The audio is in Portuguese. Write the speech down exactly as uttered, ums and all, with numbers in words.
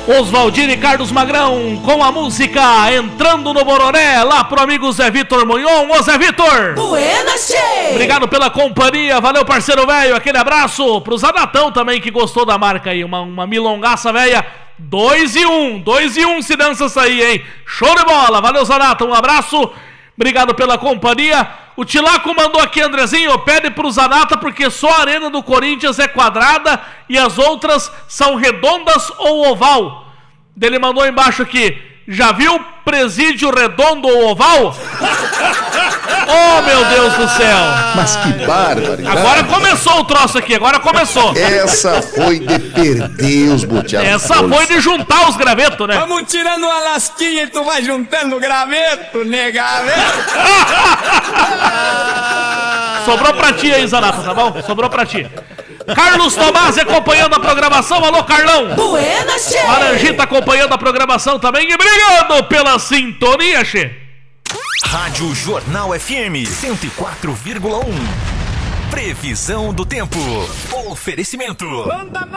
Oswaldino e Carlos Magrão com a música Entrando no Bororé, lá pro amigo Zé Vitor Munhon. Ô Zé Vitor! Buenas, che! Obrigado pela companhia, valeu parceiro velho, aquele abraço pro Zanatão também que gostou da marca aí, uma, uma milongaça velha, dois e um, dois e um se dança essa aí, hein? Show de bola, valeu Zanata, um abraço, obrigado pela companhia. O Tilaco mandou aqui, Andrezinho, pede pro Zanata porque só a arena do Corinthians é quadrada e as outras são redondas ou oval. Ele mandou embaixo aqui, já viu presídio redondo ou oval? Oh, meu Deus do céu! Mas que barbaridade! Agora começou o troço aqui, agora começou. Essa foi de perder os boteados. Essa foi de juntar os gravetos, né? Vamos tirando uma lasquinha e tu vai juntando o graveto, né, graveto? Sobrou pra ti aí, Zanata, tá bom? Sobrou pra ti. Carlos Tomás acompanhando a programação. Alô, Carlão. Buenas, che. Laranjita acompanhando a programação também. E obrigado pela sintonia, che. Rádio Jornal F M cento e quatro vírgula um. Previsão do tempo. Oferecimento.